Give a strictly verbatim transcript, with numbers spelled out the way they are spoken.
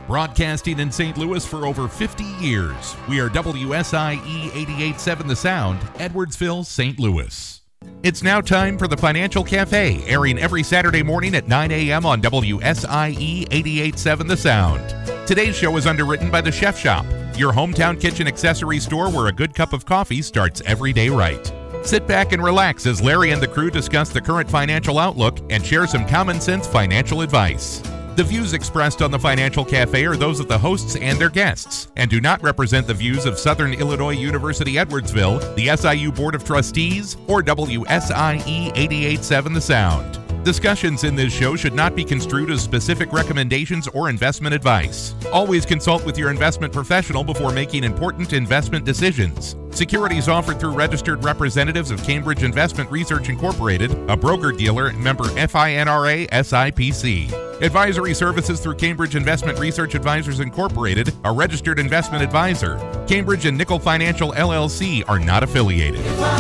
Broadcasting in Saint Louis for over fifty years, we are W S I E eighty-eight point seven The Sound, Edwardsville, Saint Louis. It's now time for the Financial Cafe, airing every Saturday morning at nine a.m. on W S I E eighty-eight point seven The Sound. Today's show is underwritten by The Chef Shop, your hometown kitchen accessory store where a good cup of coffee starts every day right. Sit back and relax as Larry and the crew discuss the current financial outlook and share some common sense financial advice. The views expressed on the Financial Cafe are those of the hosts and their guests, and do not represent the views of Southern Illinois University Edwardsville, the S I U Board of Trustees, or W S I E eighty-eight point seven The Sound. Discussions in this show should not be construed as specific recommendations or investment advice. Always consult with your investment professional before making important investment decisions. Securities offered through registered representatives of Cambridge Investment Research Incorporated, a broker-dealer, member FINRA S I P C. Advisory services through Cambridge Investment Research Advisors Incorporated, a registered investment advisor. Cambridge and Nickel Financial L L C are not affiliated.